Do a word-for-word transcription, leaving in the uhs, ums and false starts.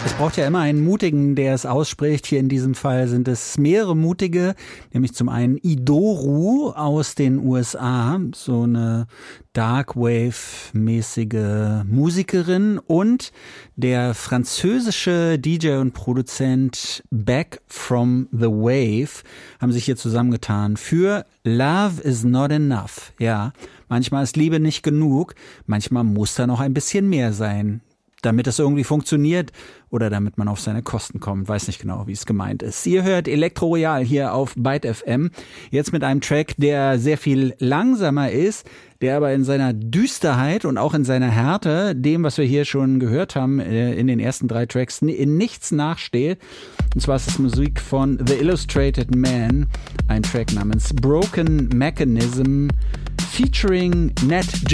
Es braucht ja immer einen Mutigen, der es ausspricht. Hier in diesem Fall sind es mehrere Mutige, nämlich zum einen Idoru aus den U S A, so eine Darkwave-mäßige Musikerin, und der französische D J und Produzent Back from the Wave haben sich hier zusammengetan für Love is not enough. Ja, manchmal ist Liebe nicht genug, manchmal muss da noch ein bisschen mehr sein, damit es irgendwie funktioniert oder damit man auf seine Kosten kommt. Weiß nicht genau, wie es gemeint ist. Ihr hört Elektro Royal hier auf Byte F M. Jetzt mit einem Track, der sehr viel langsamer ist, der aber in seiner Düsterheit und auch in seiner Härte dem, was wir hier schon gehört haben, in den ersten drei Tracks, in nichts nachsteht. Und zwar ist es Musik von The Illustrated Man, ein Track namens Broken Mechanism featuring Nat